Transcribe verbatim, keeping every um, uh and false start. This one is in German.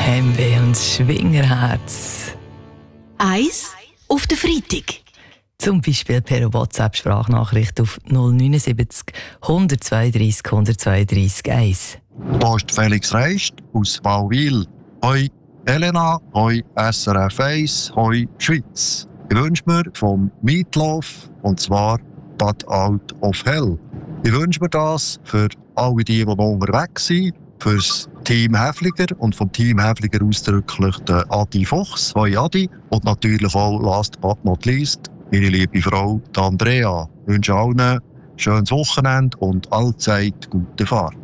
Heimweh und Schwingerherz. Eins auf den Freitag. Zum Beispiel per WhatsApp-Sprachnachricht auf null neunundsiebzig, hundertzweiunddreissig, hundertzweiunddreissig eins. Hier ist Felix Reist aus Bauwil. Hoi Elena, hoi S R F eins, hoi Schweiz. Ich wünsche mir vom Meatloaf, und zwar Bad Out of Hell. Ich wünsche mir das für alle die, die noch unterwegs sind, für das Team Häfliger und vom Team Häfliger ausdrücklich der Adi Fuchs, hoi Adi, und natürlich auch last but not least meine liebe Frau, die Andrea. Ich wünsche allen ein schönes Wochenende und allzeit gute Fahrt.